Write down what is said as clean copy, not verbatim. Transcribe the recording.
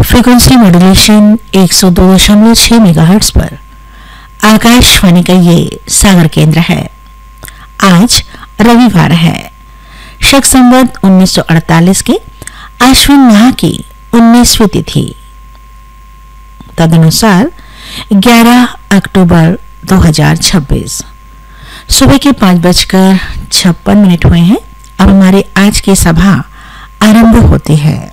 Frequency modulation 102.6 megahertz पर आकाशवाणी का ये सागर केंद्र है। आज रविवार है, शक संवत 1948 के आश्विन माह की 19वीं तिथि, तदनुसार 11 अक्टूबर 2026। सुबह के 5:56 हुए हैं। अब हमारे आज की सभा आरंभ होती है।